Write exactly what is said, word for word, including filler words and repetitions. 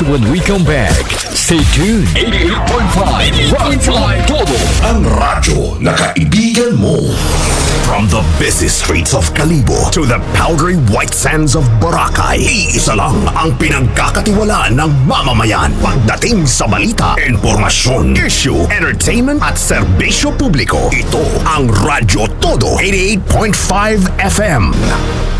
when we come back. Stay tuned. eighty-eight point five Frontline Todo. Ang radyo na kaibigan mo. From the busy streets of Kalibo to the powdery white sands of Boracay, iisa lang ang pinagkakatiwalaan ng mamamayan pagdating sa balita, informasyon, issue, entertainment at serbisyo publiko. Ito ang Radyo Todo eighty-eight point five F M.